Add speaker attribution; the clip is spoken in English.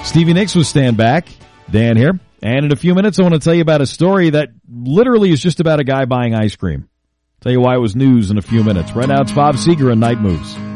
Speaker 1: Stevie Nicks with Stand Back. Dan here. And in a few minutes, I want to tell you about a story that literally is just about a guy buying ice cream. Tell you why it was news in a few minutes. Right now, it's Bob Seger on Night Moves.